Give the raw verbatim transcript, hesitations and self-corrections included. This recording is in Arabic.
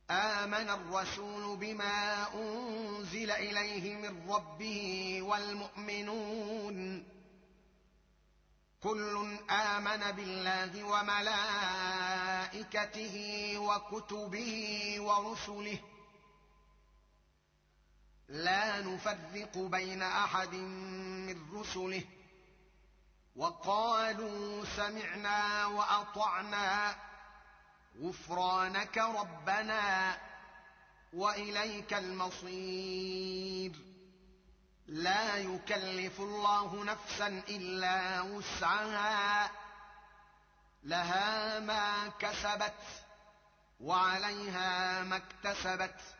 آمن الرسول بما أنزل إليه من ربه والمؤمنون كل آمن بالله وملائكته وكتبه ورسله لا نفرق بين أحد من رسله وقالوا سمعنا وأطعنا غفرانك ربنا وإليك المصير لا يكلف الله نفسا إلا وسعها لها ما كسبت وعليها ما اكتسبت